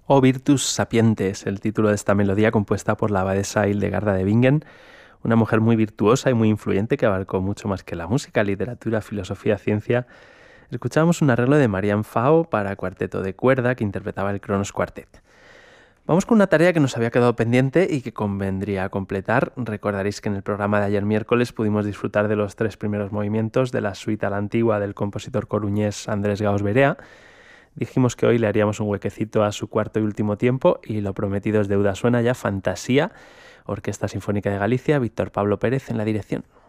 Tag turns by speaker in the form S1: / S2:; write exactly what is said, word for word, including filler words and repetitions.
S1: O Virtus Sapientes, el título de esta melodía compuesta por la abadesa Hildegarda de Bingen, una mujer muy virtuosa y muy influyente que abarcó mucho más que la música, literatura, filosofía, ciencia. Escuchábamos un arreglo de Marianne Faho para cuarteto de cuerda que interpretaba el Kronos Quartet. Vamos con una tarea que nos había quedado pendiente y que convendría completar. Recordaréis que en el programa de ayer miércoles pudimos disfrutar de los tres primeros movimientos de la suite a la antigua del compositor coruñés Andrés Gaos Berea. Dijimos que hoy le haríamos un huequecito a su cuarto y último tiempo y lo prometido es deuda. Suena ya Fantasía, Orquesta Sinfónica de Galicia, Víctor Pablo Pérez en la dirección.